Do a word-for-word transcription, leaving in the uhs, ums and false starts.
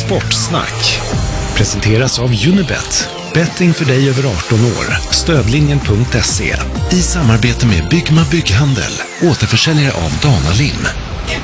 Sportsnack presenteras av Unibet. Betting för dig över arton år. Stödlinjen punkt se. I samarbete med Byggma Bygghandel. Återförsäljare av Dana Lim.